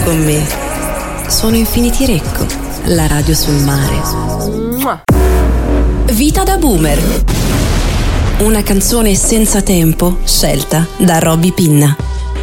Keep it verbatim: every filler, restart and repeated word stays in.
con me. Sono Infinity Recco, la radio sul mare. Vita da boomer. Una canzone senza tempo scelta da Robby Pinna.